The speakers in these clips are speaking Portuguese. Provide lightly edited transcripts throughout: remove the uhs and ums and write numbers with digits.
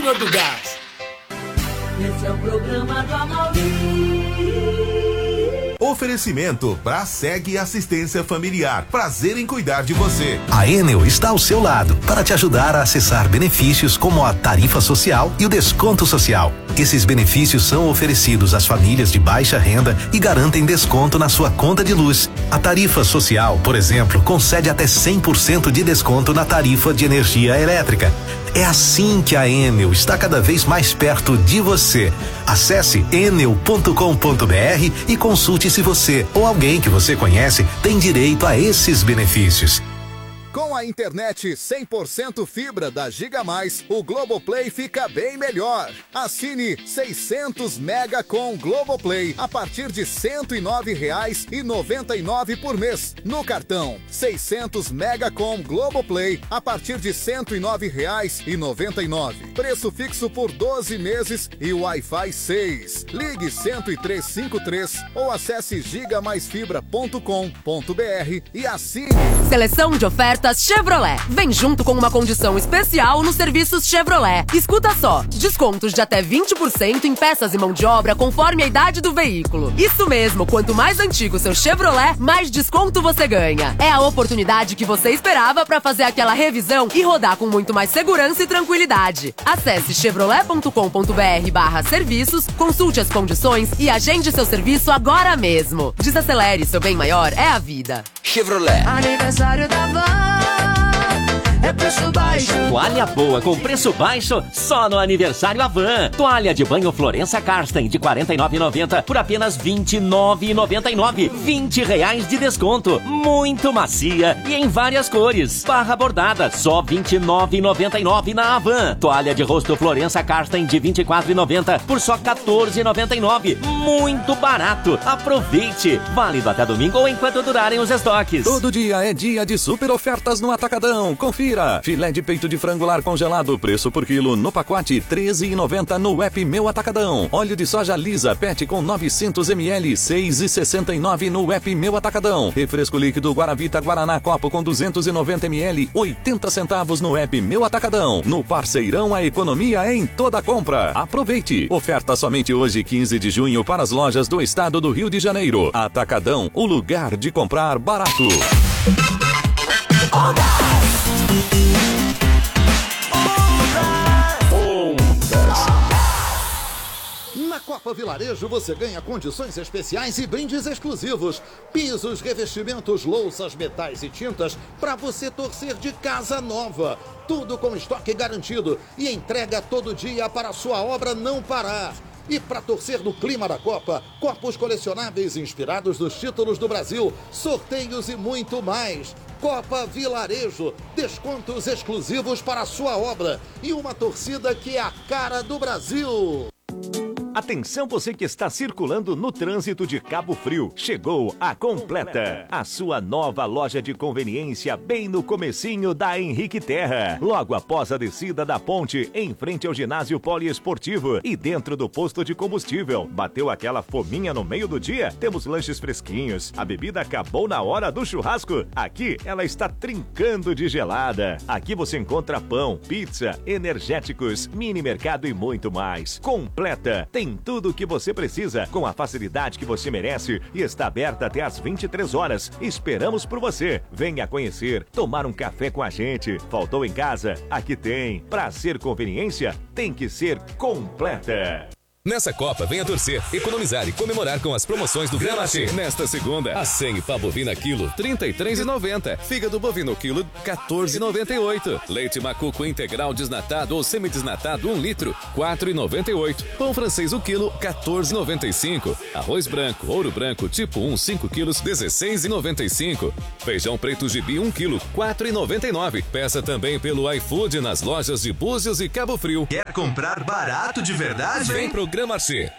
Senhor do Gás. Esse é o programa do Amaury. Oferecimento Braseg Assistência Familiar. Prazer em cuidar de você. A Enel está ao seu lado para te ajudar a acessar benefícios como a tarifa social e o desconto social. Esses benefícios são oferecidos às famílias de baixa renda e garantem desconto na sua conta de luz. A tarifa social, por exemplo, concede até 100% de desconto na tarifa de energia elétrica. É assim que a Enel está cada vez mais perto de você. Acesse enel.com.br e consulte se você ou alguém que você conhece tem direito a esses benefícios. Com a internet 100% fibra da Giga Mais, o Globoplay fica bem melhor. Assine 600 mega com Globoplay a partir de R$ 109,99 por mês. No cartão, 600 mega com Globoplay a partir de R$ 109,99. Preço fixo por 12 meses e Wi-Fi 6. Ligue 10353 ou acesse gigamaisfibra.com.br e assine. Seleção de ofertas Chevrolet. Vem junto com uma condição especial nos serviços Chevrolet. Escuta só, descontos de até 20% em peças e mão de obra conforme a idade do veículo. Isso mesmo, quanto mais antigo seu Chevrolet, mais desconto você ganha. É a oportunidade que você esperava para fazer aquela revisão e rodar com muito mais segurança e tranquilidade. Acesse chevrolet.com.br/serviços, consulte as condições e agende seu serviço agora mesmo. Desacelere, seu bem maior é a vida. Chevrolet. Aniversário da Van. É preço baixo. Toalha boa com preço baixo só no aniversário Avan. Toalha de banho Florença Karsten de R$ 49,90 por apenas R$ 29,99. R$ 20 de desconto. Muito macia e em várias cores. Barra bordada só R$ 29,99 na Avan. Toalha de rosto Florença Karsten de R$ 24,90 por só R$ 14,99. Muito barato. Aproveite. Válido até domingo ou enquanto durarem os estoques. Todo dia é dia de super ofertas no Atacadão. Confira. Filé de peito de frango lar congelado, preço por quilo no pacote R$ 13,90 no app Meu Atacadão. Óleo de soja lisa PET com 900 ml, R$ 6,69 no app Meu Atacadão. Refresco líquido Guaravita Guaraná Copo com 290 ml, 80 centavos no app Meu Atacadão. No Parceirão, a economia é em toda compra. Aproveite. Oferta somente hoje, 15 de junho, para as lojas do estado do Rio de Janeiro. Atacadão, o lugar de comprar barato. Na Copa Vilarejo você ganha condições especiais e brindes exclusivos. Pisos, revestimentos, louças, metais e tintas para você torcer de casa nova. Tudo com estoque garantido e entrega todo dia para a sua obra não parar. E para torcer no clima da Copa, copos colecionáveis inspirados nos títulos do Brasil, sorteios e muito mais. Copa Vilarejo, descontos exclusivos para a sua obra e uma torcida que é a cara do Brasil. Atenção você que está circulando no trânsito de Cabo Frio. Chegou a Completa, a sua nova loja de conveniência bem no comecinho da Henrique Terra. Logo após a descida da ponte, em frente ao ginásio poliesportivo e dentro do posto de combustível. Bateu aquela fominha no meio do dia? Temos lanches fresquinhos. A bebida acabou na hora do churrasco? Aqui ela está trincando de gelada. Aqui você encontra pão, pizza, energéticos, mini mercado e muito mais. Completa tem tudo o que você precisa, com a facilidade que você merece e está aberta até às 23 horas. Esperamos por você. Venha conhecer, tomar um café com a gente. Faltou em casa? Aqui tem. Pra ser conveniência, tem que ser Completa. Nessa Copa, venha torcer, economizar e comemorar com as promoções do Gramache. Nesta segunda, a Senpa bovina quilo, R$ 33,90. Fígado bovino quilo, R$ 14,98. Leite macuco integral desnatado ou semidesnatado 1 litro, R$ 4,98. Pão francês o quilo, R$ 14,95. Arroz branco, ouro branco, tipo 1, 5 quilos, R$ 16,95. Feijão preto gibi 1 quilo, R$ 4,99. Peça também pelo iFood nas lojas de Búzios e Cabo Frio. Quer comprar barato de verdade? Vem pro Gramache.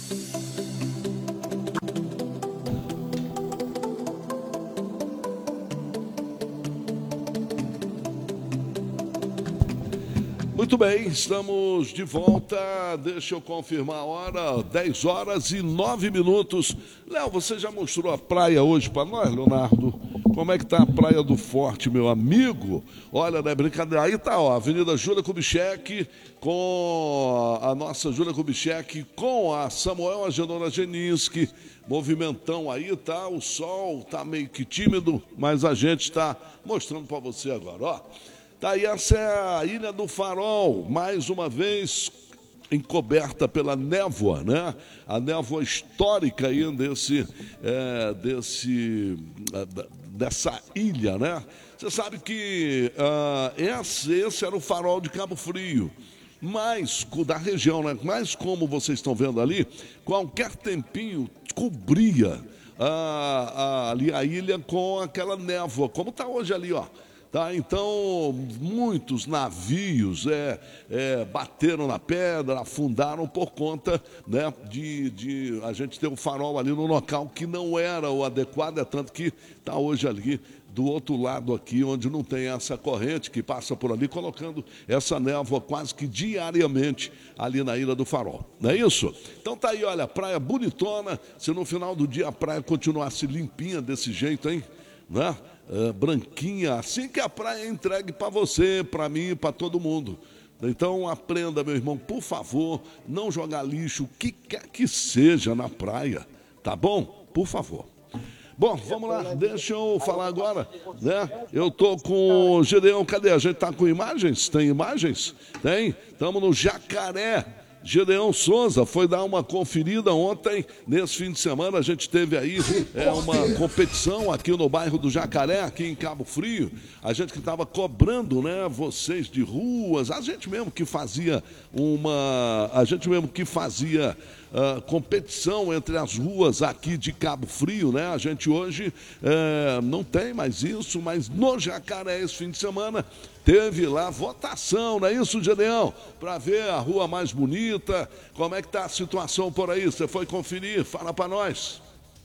Muito bem, estamos de volta. Deixa eu confirmar a hora, 10 horas e 9 minutos. Léo, você já mostrou a praia hoje para nós, Leonardo? Como é que tá a Praia do Forte, meu amigo? Olha, não é brincadeira. Aí tá, ó, Avenida Júlia Kubitschek, com a nossa Júlia Kubitschek, com a Samuel Agenora Geninski. Movimentão aí, tá? O sol tá meio que tímido, mas a gente tá mostrando para você agora, ó. Tá aí, essa é a Ilha do Farol, mais uma vez encoberta pela névoa, né? A névoa histórica aí dessa ilha, né? Você sabe que esse era o farol de Cabo Frio, mas da região, né? Mas como vocês estão vendo ali, qualquer tempinho cobria ali a ilha com aquela névoa, como está hoje ali, ó. Tá, então, muitos navios bateram na pedra, afundaram por conta, né, de a gente ter o farol ali no local que não era o adequado, é tanto que está hoje ali do outro lado aqui, onde não tem essa corrente que passa por ali, colocando essa névoa quase que diariamente ali na Ilha do Farol. Não é isso? Então tá aí, olha, praia bonitona. Se no final do dia a praia continuasse limpinha desse jeito, hein? Né? Branquinha, assim que a praia é entregue para você, para mim, para todo mundo. Então aprenda, meu irmão, por favor, não jogar lixo, o que quer que seja na praia, tá bom? Por favor. Bom, vamos lá, deixa eu falar agora, né? Eu tô com o Gedeão, cadê? A gente tá com imagens? Tem imagens? Tem? Estamos no Jacaré. Gedeão Souza foi dar uma conferida ontem, nesse fim de semana, a gente teve aí uma competição aqui no bairro do Jacaré, aqui em Cabo Frio, a gente que estava cobrando, né, vocês de ruas, a gente mesmo que fazia competição entre as ruas aqui de Cabo Frio, né? A gente hoje não tem mais isso, mas no Jacaré esse fim de semana teve lá votação, não é isso, Gedeão? Para ver a rua mais bonita, como é que tá a situação por aí? Você foi conferir? Fala para nós.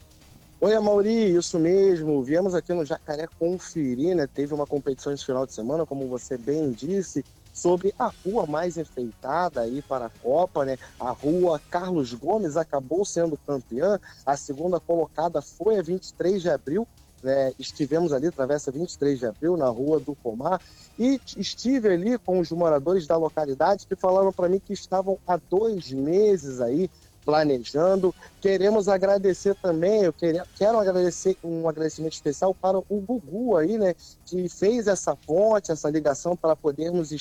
Oi, Amauri, isso mesmo. Viemos aqui no Jacaré conferir, né? Teve uma competição esse final de semana, como você bem disse, sobre a rua mais enfeitada aí para a Copa, né? A rua Carlos Gomes acabou sendo campeã. A segunda colocada foi a 23 de abril. Estivemos ali, travessa 23 de abril, na Rua do Pomar, e estive ali com os moradores da localidade que falaram para mim que estavam há 2 meses aí planejando. Queremos agradecer também, quero agradecer um agradecimento especial para o Gugu aí, né, que fez essa ponte, essa ligação para podermos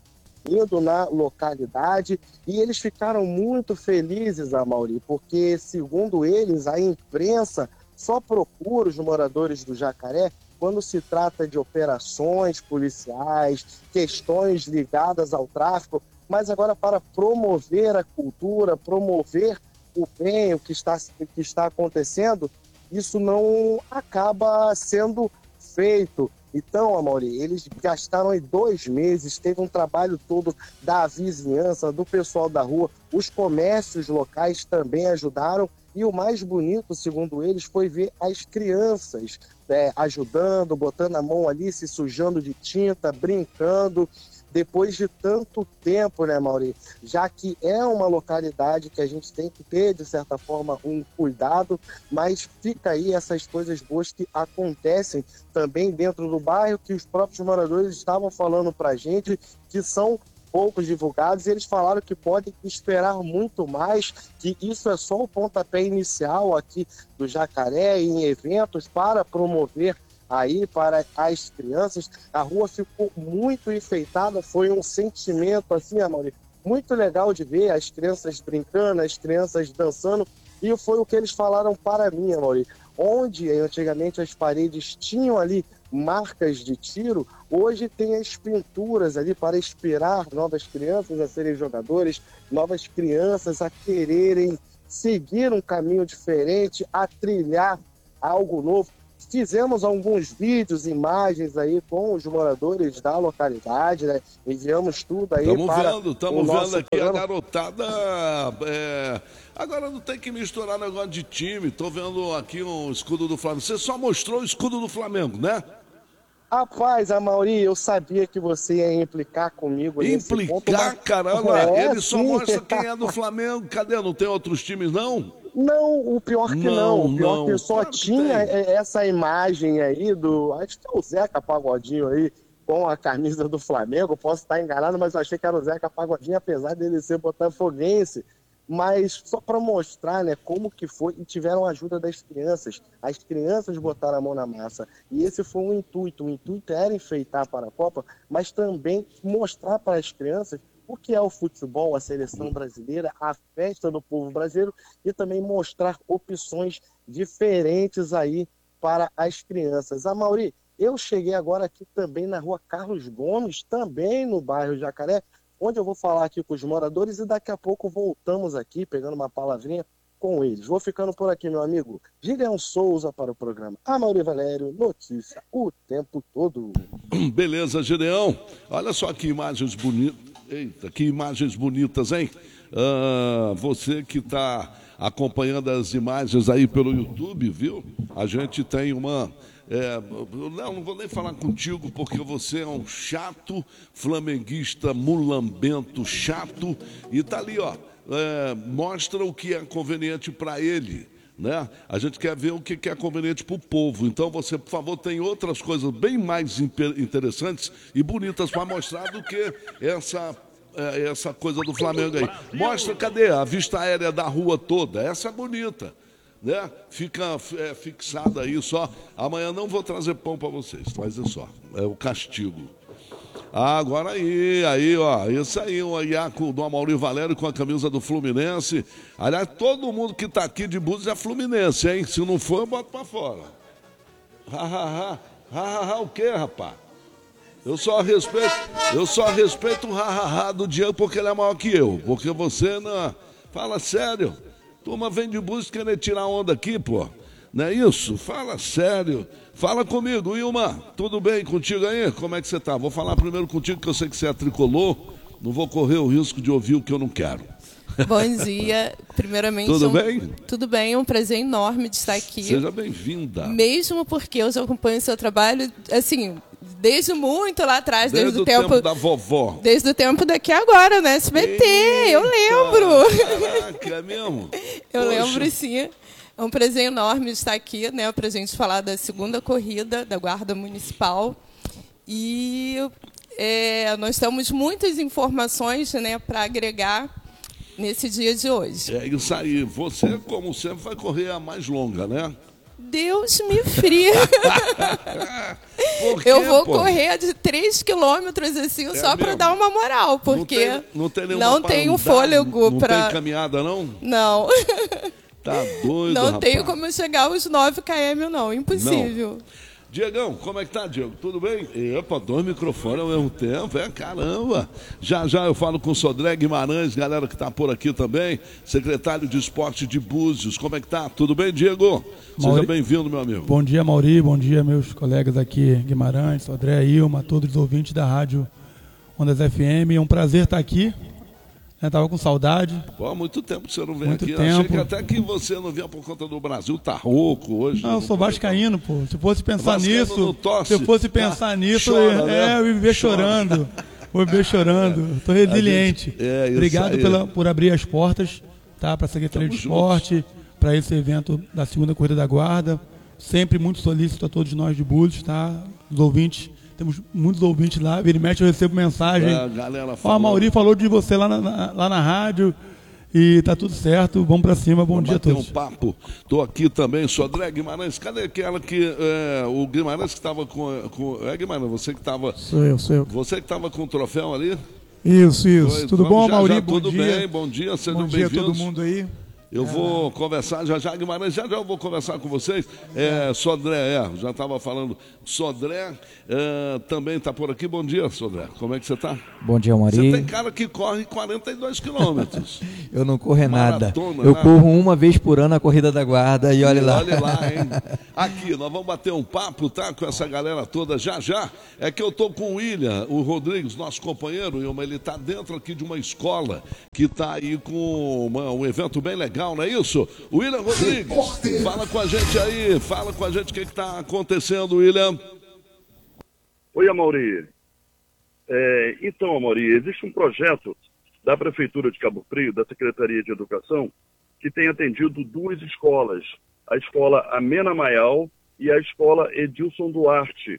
indo na localidade, e eles ficaram muito felizes, Amauri, porque, segundo eles, a imprensa só procura os moradores do Jacaré quando se trata de operações policiais, questões ligadas ao tráfico, mas agora para promover a cultura, promover o bem, o que está acontecendo, isso não acaba sendo feito. Então, Amauri, eles gastaram aí 2 meses, teve um trabalho todo da vizinhança, do pessoal da rua, os comércios locais também ajudaram, e o mais bonito, segundo eles, foi ver as crianças ajudando, botando a mão ali, se sujando de tinta, brincando, depois de tanto tempo, né, Mauri? Já que é uma localidade que a gente tem que ter, de certa forma, um cuidado, mas fica aí essas coisas boas que acontecem também dentro do bairro, que os próprios moradores estavam falando pra gente, que são poucos divulgados, e eles falaram que podem esperar muito mais, que isso é só o pontapé inicial aqui do Jacaré, em eventos para promover aí para as crianças. A rua ficou muito enfeitada, foi um sentimento assim, Amauri, muito legal de ver as crianças brincando, as crianças dançando, e foi o que eles falaram para mim, Amauri. Onde antigamente as paredes tinham ali marcas de tiro, hoje tem as pinturas ali para inspirar novas crianças a serem jogadores, novas crianças a quererem seguir um caminho diferente, a trilhar algo novo. Fizemos alguns vídeos, imagens aí com os moradores da localidade, né? Enviamos tudo aí Estamos para vendo aqui programa. a garotada. Agora não tem que misturar negócio de time. Tô vendo aqui um escudo do Flamengo. Você só mostrou o escudo do Flamengo, né? Rapaz, Amauri, eu sabia que você ia implicar comigo nesse ponto. Implicar, caramba, ele só sim. mostra quem é do Flamengo. Cadê? Não tem outros times, não? Não, o pior que não. O pior que só Claro que tinha tem. essa imagem aí do... Acho que é o Zeca Pagodinho aí, com a camisa do Flamengo. Posso estar enganado, mas eu achei que era o Zeca Pagodinho, apesar dele ser botafoguense. Mas só para mostrar, né, como que foi, e tiveram a ajuda das crianças. As crianças botaram a mão na massa. E esse foi o intuito. O intuito era enfeitar para a Copa, mas também mostrar para as crianças o que é o futebol, a seleção brasileira, a festa do povo brasileiro, e também mostrar opções diferentes aí para as crianças. Amaury, eu cheguei agora aqui também na rua Carlos Gomes, também no bairro Jacaré, onde eu vou falar aqui com os moradores e daqui a pouco voltamos aqui, pegando uma palavrinha com eles. Vou ficando por aqui, meu amigo. Gideon Souza para o programa Amaury Valério, notícia o tempo todo. Beleza, Gideão. Olha só que imagens bonitas. Eita, que imagens bonitas, hein? Você que está acompanhando as imagens aí pelo YouTube, viu? A gente tem uma... não vou nem falar contigo, porque você é um chato flamenguista, mulambento, chato. E tá ali, ó. Mostra o que é conveniente para ele. Né? A gente quer ver o que é conveniente para o povo. Então você, por favor, tem outras coisas bem mais interessantes e bonitas para mostrar do que essa coisa do Flamengo aí. Mostra, cadê a vista aérea da rua toda? Essa é bonita, né? Fica fixada aí só. Amanhã não vou trazer pão para vocês, mas é só, é o castigo. Agora aí, ó, isso aí, o Iaco do Amaury Valério com a camisa do Fluminense. Aliás, todo mundo que tá aqui de Búzios é Fluminense, hein? Se não for, eu boto pra fora. O quê, rapaz? Eu só respeito o ha-ha-ha do Diego porque ele é maior que eu. Porque você não... Fala sério. Turma vem de Búzios querer tirar onda aqui, pô. Não é isso? Fala sério. Fala comigo, Ilma. Tudo bem contigo aí? Como é que você tá? Vou falar primeiro contigo, que eu sei que você é tricolor. Não vou correr o risco de ouvir o que eu não quero. Bom dia. Primeiramente... Tudo bem? Tudo bem, é um prazer enorme de estar aqui. Seja bem-vinda. Mesmo porque eu já acompanho o seu trabalho, assim, desde muito lá atrás, desde o tempo da vovó. Desde o tempo daqui agora, né? SBT, eu lembro. Caraca, é mesmo? Eu lembro, sim. É um prazer enorme estar aqui, né, para a gente falar da segunda corrida da Guarda Municipal. E nós temos muitas informações, né, para agregar nesse dia de hoje. É isso aí. Você, como sempre, vai correr a mais longa, né? Deus me frie. Eu vou correr de 3 quilômetros assim, só para dar uma moral, porque não tenho fôlego para... Não tem caminhada, não? Não. Tá doido, não rapaz. tenho como chegar aos 9 km, não. Impossível. Não. Diegão, como é que tá, Diego? Tudo bem? Epa, 2 microfones ao mesmo tempo. Caramba. Já eu falo com o Sodré Guimarães, galera que tá por aqui também. Secretário de Esporte de Búzios. Como é que tá? Tudo bem, Diego? Seja bem-vindo, meu amigo. Bom dia, Amaury. Bom dia, meus colegas aqui, Guimarães, Sodré, Ilma, todos os ouvintes da Rádio Ondas FM. É um prazer estar aqui. Tava com saudade. Pô, há muito tempo que você não vem muito aqui. Tempo. Achei que até que você não vinha por conta do Brasil, tá rouco hoje. Não, eu sou vascaíno, pô. Se fosse pensar nisso, chora, né? eu ia viver chorando. Vou viver chorando. Tô resiliente. Obrigado por abrir as portas, tá, para a Secretaria de Esporte, para esse evento da segunda corrida da Guarda. Sempre muito solícito a todos nós de Búzios, tá? Os ouvintes. Temos muitos ouvintes lá, vira e mexe, eu recebo mensagem. Ó, a Amaury falou de você lá na rádio e tá tudo certo, vamos pra cima, bom dia a todos. Um papo, tô aqui também, Sodré Guimarães, cadê aquela que, o Guimarães que tava com Guimarães, você que tava... Sou eu. Você que tava com o troféu ali? Isso, tudo bom, Amaury? Bom tudo dia. Bem, bom dia, sejam bem-vindos. Bom dia a todo mundo aí. Eu vou conversar já, Guimarães, já eu vou conversar com vocês. Sodré, já estava falando. Sodré também está por aqui. Bom dia, Sodré. Como é que você está? Bom dia, Amaury. Você tem cara que corre 42 quilômetros. Eu não corro nada. Eu corro uma vez por ano a corrida da Guarda e olha lá. Olha lá, hein? Aqui, nós vamos bater um papo, tá? Com essa galera toda já. É que eu tô com o William, o Rodrigues, nosso companheiro, ele está dentro aqui de uma escola que está aí com um evento bem legal. Não é isso? William Rodrigues, fala com a gente aí, fala com a gente o que está acontecendo, William. Oi, Amaury. Então, Amaury, existe um projeto da Prefeitura de Cabo Frio, da Secretaria de Educação, que tem atendido 2 escolas, a escola Amena Maial e a escola Edilson Duarte.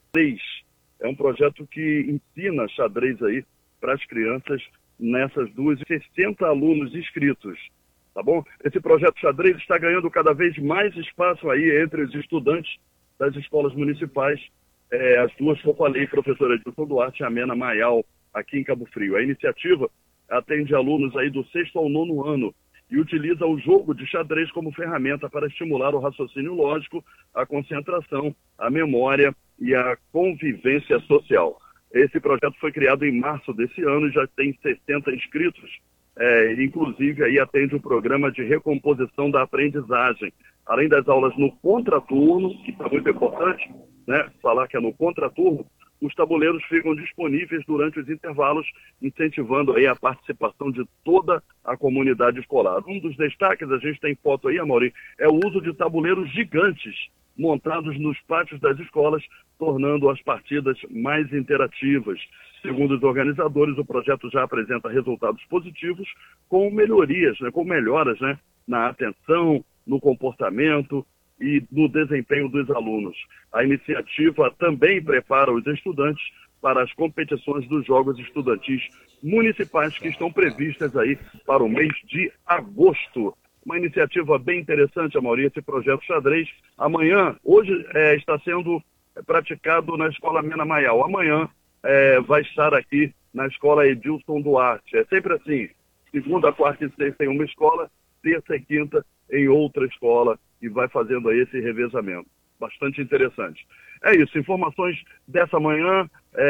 É um projeto que ensina xadrez aí para as crianças nessas 2, 60 alunos inscritos, tá bom? Esse projeto xadrez está ganhando cada vez mais espaço aí entre os estudantes das escolas municipais, as 2 que eu falei, professora Edilson Duarte e Amena Maial, aqui em Cabo Frio. A iniciativa atende alunos aí do 6º ao 9º ano e utiliza o jogo de xadrez como ferramenta para estimular o raciocínio lógico, a concentração, a memória e a convivência social. Esse projeto foi criado em março desse ano e já tem 60 inscritos, inclusive aí atende o programa de recomposição da aprendizagem. Além das aulas no contraturno, que está muito importante, né, falar que é no contraturno, os tabuleiros ficam disponíveis durante os intervalos, incentivando aí a participação de toda a comunidade escolar. Um dos destaques, a gente tem foto aí, Amaury, é o uso de tabuleiros gigantes montados nos pátios das escolas, tornando as partidas mais interativas. Segundo os organizadores, o projeto já apresenta resultados positivos com melhorias, com melhoras, na atenção, no comportamento e no desempenho dos alunos. A iniciativa também prepara os estudantes para as competições dos Jogos Estudantis Municipais que estão previstas aí para o mês de agosto. Uma iniciativa bem interessante, Amaury, esse projeto xadrez. Hoje está sendo praticado na Escola Amena Maial. Amanhã vai estar aqui na Escola Edilson Duarte. É sempre assim, segunda, quarta e sexta em uma escola, terça e quinta em outra escola, e vai fazendo aí esse revezamento. Bastante interessante. É isso, informações dessa manhã,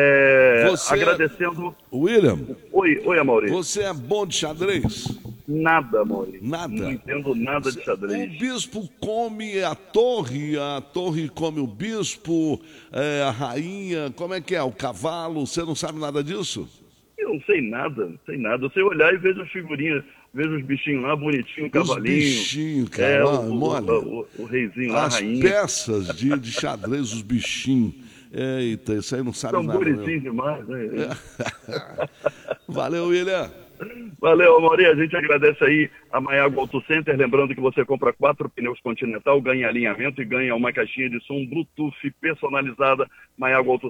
agradecendo... William? Oi, Amaury. Você é bom de xadrez? Nada, Amaury. Nada? Não entendo nada de xadrez. O bispo come a torre come o bispo, a rainha, como é que é? O cavalo, você não sabe nada disso? Eu não sei nada. Eu sei olhar e vejo as figurinhas, vejo os bichinhos lá, bonitinho, o cavalinho. Os bichinhos, cara, o reizinho lá, a rainha. As peças de xadrez, os bichinhos. Eita, isso aí não sabe nada. São bonitinhos demais, né? Valeu, William. Valeu, Amaury. A gente agradece aí a Maiago Auto Center. Lembrando que você compra 4 pneus Continental, ganha alinhamento e ganha uma caixinha de som Bluetooth personalizada. Maiago Auto